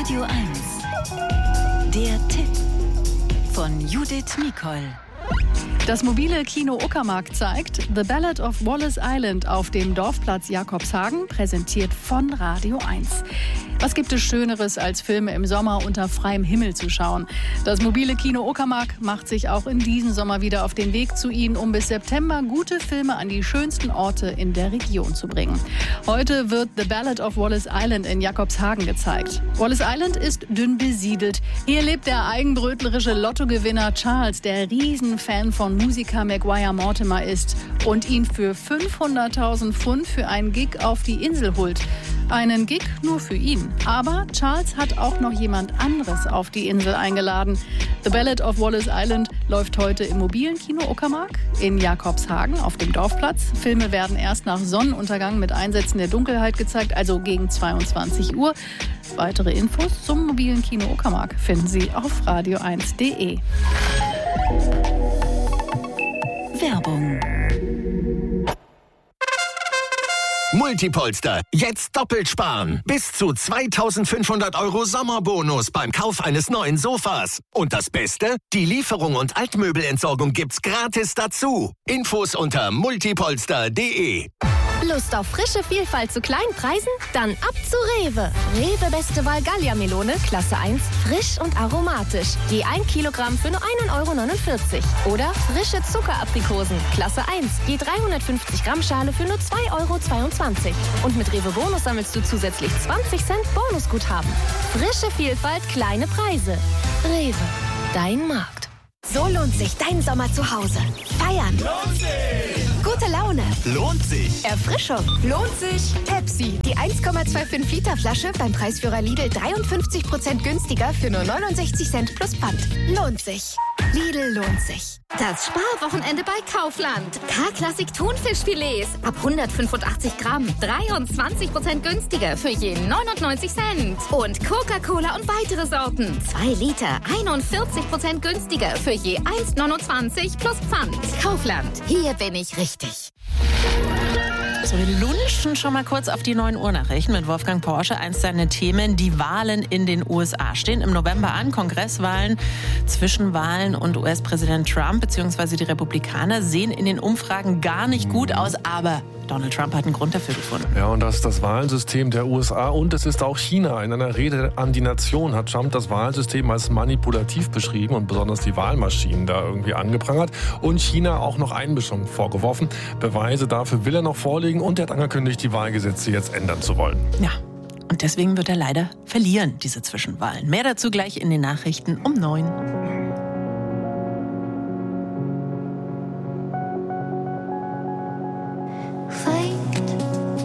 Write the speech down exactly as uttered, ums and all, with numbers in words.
Radio eins. Der Tipp von Judith Mikol. Das mobile Kino Uckermark zeigt The Ballad of Wallace Island auf dem Dorfplatz Jakobshagen, präsentiert von Radio eins. Was gibt es Schöneres, als Filme im Sommer unter freiem Himmel zu schauen? Das mobile Kino Uckermark macht sich auch in diesem Sommer wieder auf den Weg zu Ihnen, um bis September gute Filme an die schönsten Orte in der Region zu bringen. Heute wird The Ballad of Wallace Island in Jakobshagen gezeigt. Wallace Island ist dünn besiedelt. Hier lebt der eigenbrötlerische Lottogewinner Charles, der Riesenfan von Musiker Maguire Mortimer ist und ihn für fünfhunderttausend Pfund für einen Gig auf die Insel holt. Einen Gig nur für ihn. Aber Charles hat auch noch jemand anderes auf die Insel eingeladen. The Ballad of Wallace Island läuft heute im mobilen Kino Uckermark in Jakobshagen auf dem Dorfplatz. Filme werden erst nach Sonnenuntergang mit Einsätzen der Dunkelheit gezeigt, also gegen zweiundzwanzig Uhr. Weitere Infos zum mobilen Kino Uckermark finden Sie auf radio eins punkt de. Werbung. Multipolster, jetzt doppelt sparen. Bis zu zweitausendfünfhundert Euro Sommerbonus beim Kauf eines neuen Sofas. Und das Beste? Die Lieferung und Altmöbelentsorgung gibt's gratis dazu. Infos unter multipolster punkt de. Lust auf frische Vielfalt zu kleinen Preisen? Dann ab zu Rewe. Rewe Beste Wahl Gallia-Melone, Klasse eins, frisch und aromatisch. Je ein Kilogramm für nur ein Euro neunundvierzig. Oder frische Zuckeraprikosen, Klasse eins, je dreihundertfünfzig Gramm Schale für nur zwei Euro zweiundzwanzig. Und mit Rewe Bonus sammelst du zusätzlich zwanzig Cent Bonusguthaben. Frische Vielfalt, kleine Preise. Rewe, dein Markt. So lohnt sich dein Sommer zu Hause. Feiern. Lohnt sich. Gute Laune. Lohnt sich. Erfrischung. Lohnt sich. Pepsi. Die eins Komma fünfundzwanzig Liter Flasche beim Preisführer Lidl dreiundfünfzig Prozent günstiger für nur neunundsechzig Cent plus Pfand. Lohnt sich. Lidl lohnt sich. Das Sparwochenende bei Kaufland. K-Klassik Thunfischfilets ab hundertfünfundachtzig Gramm. dreiundzwanzig Prozent günstiger für je neunundneunzig Cent. Und Coca-Cola und weitere Sorten. zwei Liter. einundvierzig Prozent günstiger für je eins neunundzwanzig plus Pfand. Kaufland. Hier bin ich richtig. So, wir lunchen schon mal kurz auf die neun Uhr Nachrichten mit Wolfgang Porsche. Eins seiner Themen, die Wahlen in den U S A stehen im November an. Kongresswahlen, Zwischenwahlen und U S-Präsident Trump bzw. die Republikaner sehen in den Umfragen gar nicht gut aus, aber Donald Trump hat einen Grund dafür gefunden. Ja, und das ist das Wahlsystem der U S A und es ist auch China. In einer Rede an die Nation hat Trump das Wahlsystem als manipulativ beschrieben und besonders die Wahlmaschinen da irgendwie angeprangert und China auch noch Einmischung vorgeworfen. Beweise dafür will er noch vorlegen und er hat angekündigt, die Wahlgesetze jetzt ändern zu wollen. Ja, und deswegen wird er leider verlieren, diese Zwischenwahlen. Mehr dazu gleich in den Nachrichten um neun.